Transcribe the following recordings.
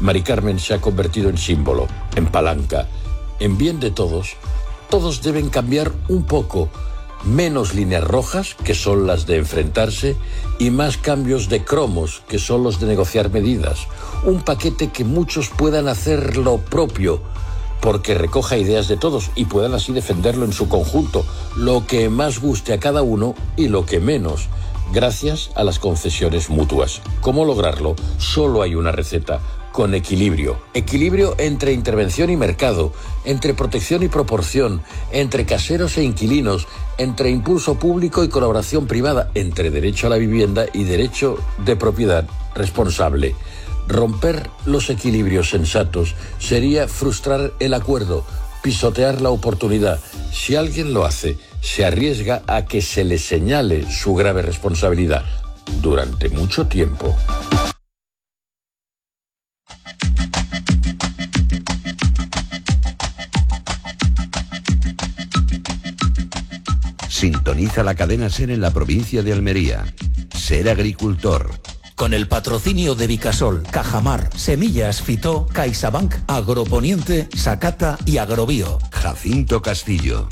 Mari Carmen se ha convertido en símbolo, en palanca, en bien de todos. Todos deben cambiar un poco, menos líneas rojas, que son las de enfrentarse, y más cambios de cromos, que son los de negociar medidas. Un paquete que muchos puedan hacer lo propio, porque recoja ideas de todos y puedan así defenderlo en su conjunto, lo que más guste a cada uno y lo que menos, gracias a las concesiones mutuas. ¿Cómo lograrlo? Solo hay una receta: con equilibrio. Equilibrio entre intervención y mercado, entre protección y proporción, entre caseros e inquilinos, entre impulso público y colaboración privada, entre derecho a la vivienda y derecho de propiedad responsable. Romper los equilibrios sensatos sería frustrar el acuerdo, pisotear la oportunidad. Si alguien lo hace, se arriesga a que se le señale su grave responsabilidad durante mucho tiempo. Sintoniza la cadena SER en la provincia de Almería. Ser agricultor. Con el patrocinio de Vicasol, Cajamar, Semillas Fitó, CaixaBank, Agroponiente, Sacata y Agrobio. Jacinto Castillo.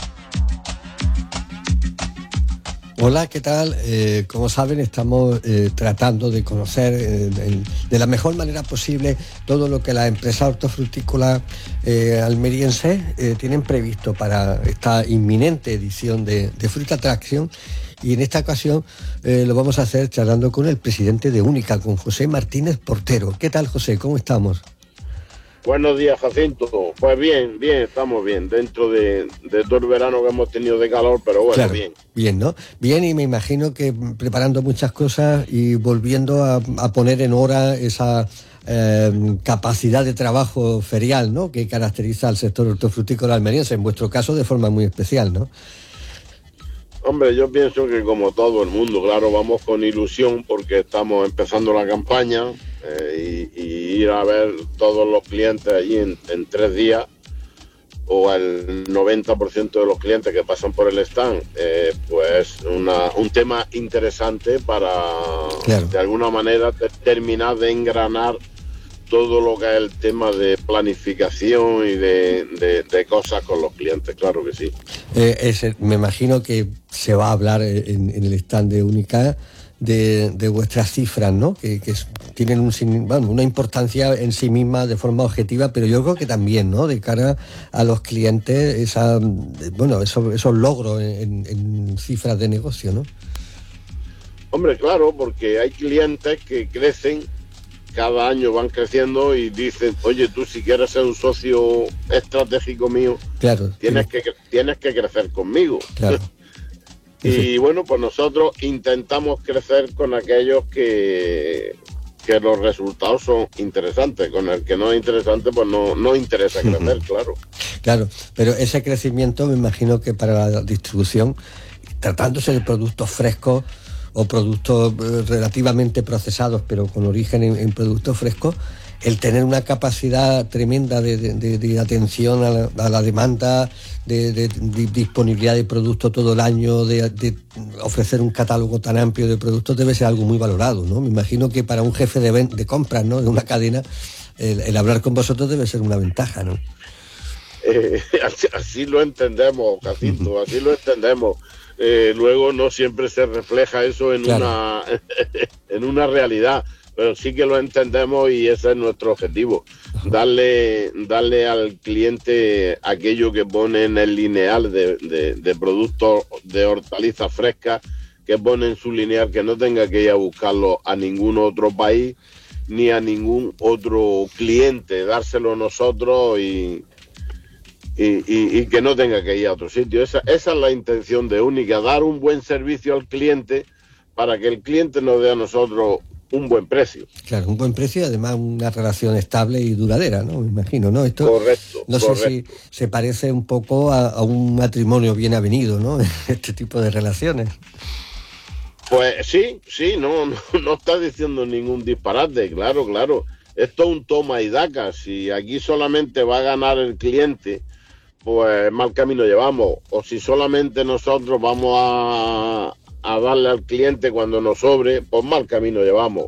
Hola, ¿qué tal? Como saben, estamos tratando de conocer de la mejor manera posible todo lo que las empresas hortofrutícolas almerienses tienen previsto para esta inminente edición de Fruit Attraction. Y en esta ocasión lo vamos a hacer charlando con el presidente de Única, con José Martínez Portero. ¿Qué tal, José? ¿Cómo estamos? Buenos días, Jacinto. Pues bien, estamos bien. Dentro de todo el verano que hemos tenido de calor, pero bueno, claro, bien. Bien, ¿no? Bien, y me imagino que preparando muchas cosas y volviendo a poner en hora esa capacidad de trabajo ferial, ¿no?, que caracteriza al sector hortofrutícola almeriense, en vuestro caso de forma muy especial, ¿no? Hombre, yo pienso que como todo el mundo, claro, vamos con ilusión porque estamos empezando la campaña y ir a ver todos los clientes allí en 3 días, o el 90% de los clientes que pasan por el stand, pues un tema interesante para, claro, de alguna manera terminar de engranar todo lo que es el tema de planificación y de cosas con los clientes, claro que sí. Me imagino que se va a hablar en el stand de Única de vuestras cifras, ¿no? Que tienen una importancia en sí misma de forma objetiva, pero yo creo que también, ¿no?, de cara a los clientes, esos logros en cifras de negocio, ¿no? Hombre, claro, porque hay clientes que crecen, cada año van creciendo y dicen, oye, tú si quieres ser un socio estratégico mío, claro, tienes que crecer conmigo. Claro. Y bueno, pues nosotros intentamos crecer con aquellos que los resultados son interesantes. Con el que no es interesante, pues no interesa crecer, claro. Claro, pero ese crecimiento me imagino que para la distribución, tratándose de productos frescos o productos relativamente procesados, pero con origen en productos frescos, el tener una capacidad tremenda de atención a la demanda, de disponibilidad de productos todo el año, de ofrecer un catálogo tan amplio de productos, debe ser algo muy valorado, ¿no? Me imagino que para un jefe de compras, ¿no?, de una cadena, el hablar con vosotros debe ser una ventaja, ¿no? Así lo entendemos, Jacinto, así lo entendemos. Luego no siempre se refleja eso en, claro, en una realidad, pero sí que lo entendemos y ese es nuestro objetivo, darle al cliente aquello que pone en el lineal de productos de hortalizas frescas, que pone en su lineal, que no tenga que ir a buscarlo a ningún otro país ni a ningún otro cliente, dárselo nosotros y que no tenga que ir a otro sitio. Esa es la intención de Única, dar un buen servicio al cliente para que el cliente nos dé a nosotros un buen precio. Claro, un buen precio y además una relación estable y duradera, ¿no? Me imagino, ¿no? Esto, correcto. No sé si se parece un poco a un matrimonio bien avenido, ¿no? Este tipo de relaciones. Pues sí, no estás diciendo ningún disparate, claro. Esto es un toma y daca. Si aquí solamente va a ganar el cliente, pues mal camino llevamos. O si solamente nosotros vamos a darle al cliente cuando nos sobre, pues mal camino llevamos.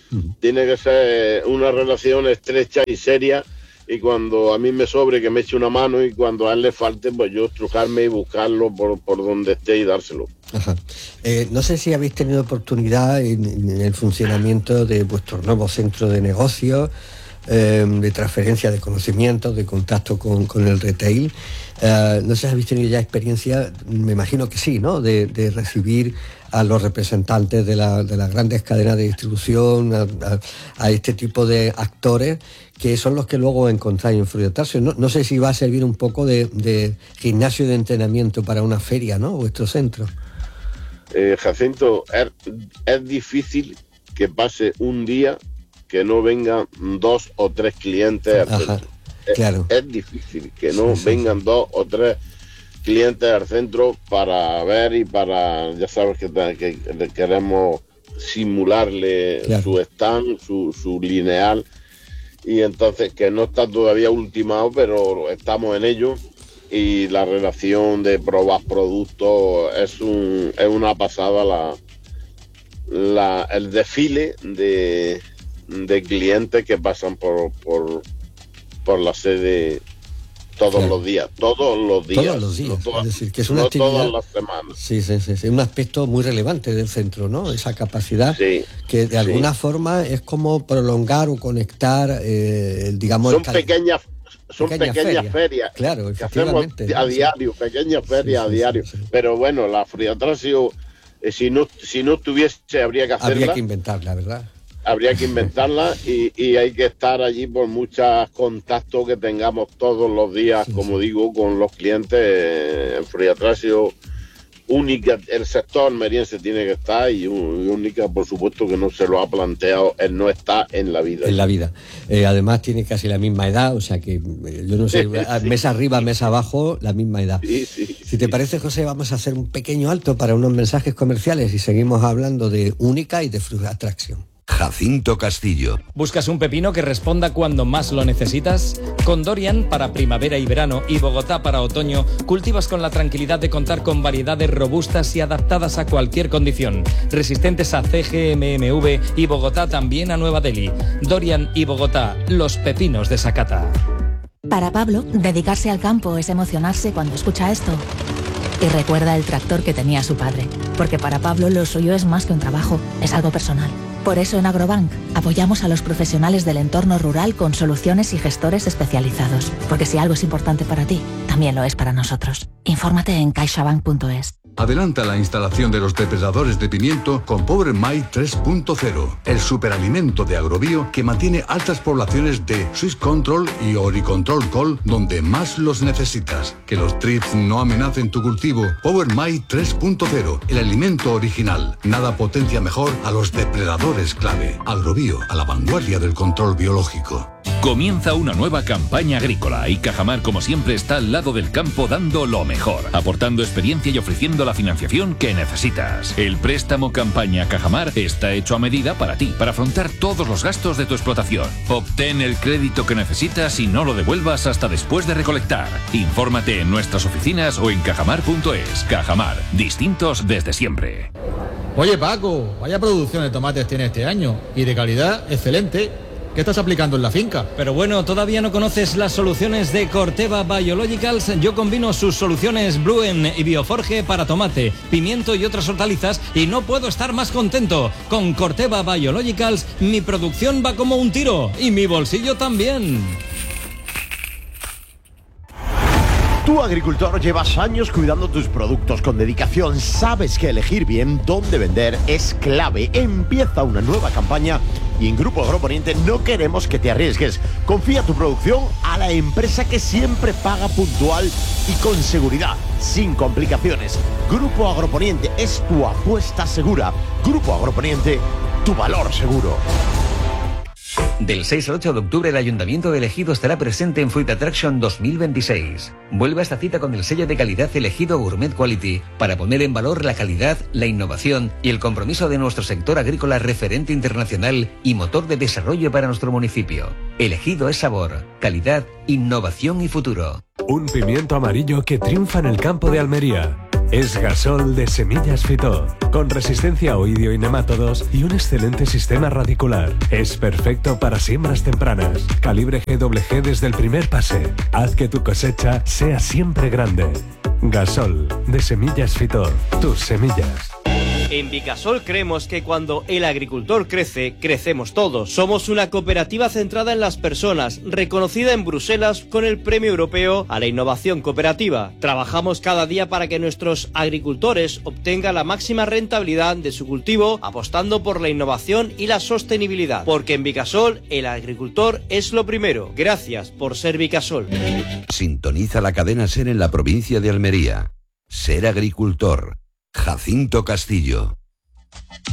Tiene que ser una relación estrecha y seria, y cuando a mí me sobre que me eche una mano, y cuando a él le falte, pues yo estrujarme y buscarlo por donde esté y dárselo. Ajá. No sé si habéis tenido oportunidad en el funcionamiento de vuestro nuevo centro de negocios, de transferencia de conocimientos, de contacto con el retail. No sé si habéis tenido ya experiencia, me imagino que sí, ¿no?, de recibir a los representantes de las grandes cadenas de distribución, a este tipo de actores, que son los que luego encontráis en Fruitatraction. No sé si va a servir un poco de gimnasio de entrenamiento para una feria, ¿no?, vuestro centro. Jacinto, es difícil que pase un día que no vengan 2 o 3 clientes al centro. Claro. Es difícil que no vengan 2 o 3 clientes al centro para ver y para, ya sabes que queremos simularle su stand, su lineal, y entonces que no está todavía ultimado, pero estamos en ello. Y la relación de probar productos es una pasada, el desfile de clientes que pasan por la sede todos los días. Es decir, que es una actividad, todas las semanas. Sí, es un aspecto muy relevante del centro, ¿no? Esa capacidad que de alguna forma es como prolongar o conectar, digamos... Son pequeñas ferias, claro, que hacemos a diario, pequeñas ferias a diario. Pero bueno, la Fruitatraction, si no estuviese, habría que hacerla. Habría que inventarla, ¿verdad? Habría que inventarla, y hay que estar allí por muchos contactos que tengamos todos los días, digo, con los clientes. En Fruitatraction única, el sector almeriense tiene que estar, y única, por supuesto, que no se lo ha planteado, él no está en la vida. En la vida. Además tiene casi la misma edad, o sea que yo no sé, mesa arriba, mesa abajo, la misma edad. Si te parece, José, vamos a hacer un pequeño alto para unos mensajes comerciales y seguimos hablando de Única y de Fruitatraction. Jacinto Castillo. ¿Buscas un pepino que responda cuando más lo necesitas? Con Dorian para primavera y verano y Bogotá para otoño, cultivas con la tranquilidad de contar con variedades robustas y adaptadas a cualquier condición, resistentes a CGMMV, y Bogotá también a Nueva Delhi. Dorian y Bogotá, los pepinos de Sakata. Para Pablo, dedicarse al campo es emocionarse cuando escucha esto. Y recuerda el tractor que tenía su padre, porque para Pablo lo suyo es más que un trabajo, es algo personal. Por eso en Agrobank apoyamos a los profesionales del entorno rural con soluciones y gestores especializados, porque si algo es importante para ti, también lo es para nosotros. Infórmate en caixabank.es. Adelanta la instalación de los depredadores de pimiento con Power My 3.0, el superalimento de Agrobio que mantiene altas poblaciones de Swiss Control y Oricontrol Col donde más los necesitas. Que los trips no amenacen tu cultivo. Power My 3.0, el alimento original. Nada potencia mejor a los depredadores clave. Agrobio, a la vanguardia del control biológico. Comienza una nueva campaña agrícola y Cajamar, como siempre, está al lado del campo dando lo mejor, aportando experiencia y ofreciendo la financiación que necesitas. El préstamo campaña Cajamar está hecho a medida para ti, para afrontar todos los gastos de tu explotación. Obtén el crédito que necesitas y no lo devuelvas hasta después de recolectar. Infórmate en nuestras oficinas o en cajamar.es. Cajamar, distintos desde siempre. Oye, Paco, vaya producción de tomates tiene este año, y de calidad excelente. ¿Qué estás aplicando en la finca? Pero bueno, ¿todavía no conoces las soluciones de Corteva Biologicals? Yo combino sus soluciones Bluen y Bioforge para tomate, pimiento y otras hortalizas y no puedo estar más contento. Con Corteva Biologicals mi producción va como un tiro y mi bolsillo también. Tú, agricultor, llevas años cuidando tus productos con dedicación. Sabes que elegir bien dónde vender es clave. Empieza una nueva campaña y en Grupo Agroponiente no queremos que te arriesgues. Confía tu producción a la empresa que siempre paga puntual y con seguridad, sin complicaciones. Grupo Agroponiente es tu apuesta segura. Grupo Agroponiente, tu valor seguro. Del 6 al 8 de octubre el Ayuntamiento de Ejido estará presente en Fruitatraction 2026. Vuelve a esta cita con el sello de calidad Ejido Gourmet Quality para poner en valor la calidad, la innovación y el compromiso de nuestro sector agrícola referente internacional y motor de desarrollo para nuestro municipio. Ejido es sabor, calidad, innovación y futuro. Un pimiento amarillo que triunfa en el campo de Almería. Es Gasol de semillas Fitó, con resistencia a oidio y nemátodos y un excelente sistema radicular. Es perfecto para siembras tempranas. Calibre GWG desde el primer pase. Haz que tu cosecha sea siempre grande. Gasol de semillas Fitó, tus semillas. En Vicasol creemos que cuando el agricultor crece, crecemos todos. Somos una cooperativa centrada en las personas, reconocida en Bruselas con el Premio Europeo a la Innovación Cooperativa. Trabajamos cada día para que nuestros agricultores obtengan la máxima rentabilidad de su cultivo, apostando por la innovación y la sostenibilidad. Porque en Vicasol, el agricultor es lo primero. Gracias por ser Vicasol. Sintoniza la cadena SER en la provincia de Almería. Ser agricultor. Jacinto Castillo.